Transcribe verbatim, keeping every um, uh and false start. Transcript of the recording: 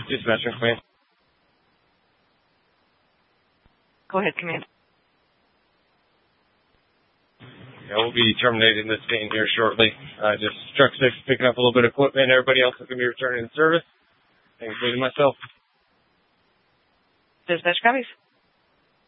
Dispatcher, command. Go ahead, command. Yeah, we'll be terminating this scene here shortly. Uh, just truck six picking up a little bit of equipment. Everybody else is going to be returning to service, including myself. Dispatch copies.